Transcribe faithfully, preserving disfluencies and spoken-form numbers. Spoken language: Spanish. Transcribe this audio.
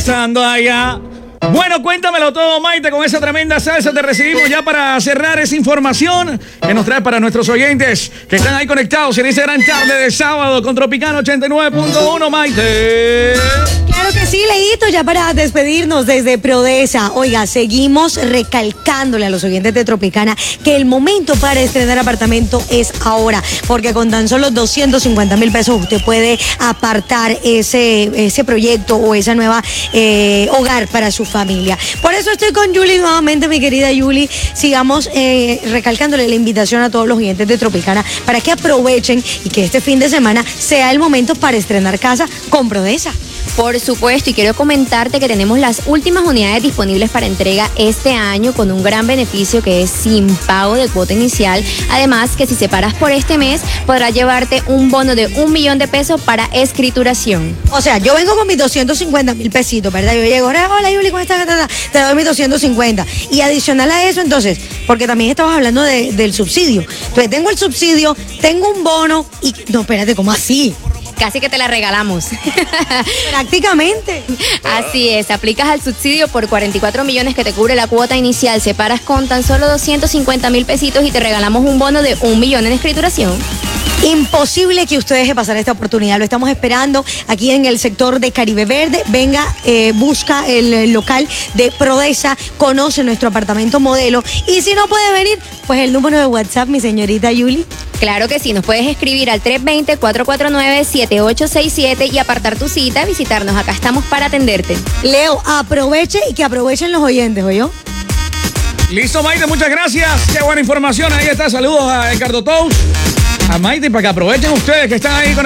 pasando allá? Bueno, cuéntamelo todo, Maite, con esa tremenda salsa te recibimos ya para cerrar esa información que nos trae para nuestros oyentes que están ahí conectados en esa gran tarde de sábado con Tropicana ochenta y nueve punto uno, Maite. Claro que sí, Leito, ya para despedirnos desde Prodesa. Oiga, seguimos recalcándole a los oyentes de Tropicana que el momento para estrenar apartamento es ahora, porque con tan solo doscientos cincuenta mil pesos usted puede apartar ese, ese proyecto o esa nueva eh, hogar para su familia. Por eso estoy con Yuli nuevamente, mi querida Yuli. Sigamos eh, recalcándole la invitación a todos los oyentes de Tropicana para que aprovechen y que este fin de semana sea el momento para estrenar casa con Prodesa. Por supuesto, y quiero comentarte que tenemos las últimas unidades disponibles para entrega este año con un gran beneficio que es sin pago de cuota inicial. Además, que si separas por este mes, podrás llevarte un bono de un millón de pesos para escrituración. O sea, yo vengo con mis doscientos cincuenta mil pesitos, ¿verdad? Yo llego, hola Yuli, ¿cómo estás? Te doy mis doscientos cincuenta. Y adicional a eso, entonces, porque también estabas hablando de, del subsidio. Entonces, tengo el subsidio, tengo un bono y... No, espérate, ¿cómo así? Casi que te la regalamos. Prácticamente. Así es, aplicas al subsidio por cuarenta y cuatro millones que te cubre la cuota inicial, separas con tan solo doscientos cincuenta mil pesitos y te regalamos un bono de un millón en escrituración. Imposible que usted deje pasar esta oportunidad. Lo estamos esperando aquí en el sector de Caribe Verde. Venga, eh, busca el, el local de Prodesa, conoce nuestro apartamento modelo. Y si no puede venir, pues el número de WhatsApp, mi señorita Yuli. Claro que sí, nos puedes escribir al tres dos cero, cuatro cuatro nueve, siete ocho seis siete y apartar tu cita, visitarnos. Acá estamos para atenderte. Leo, aproveche y que aprovechen los oyentes, ¿oyó? Listo, Maite, muchas gracias. Qué buena información. Ahí está. Saludos a Ricardo Tous, a Maite, para que aprovechen ustedes que están ahí con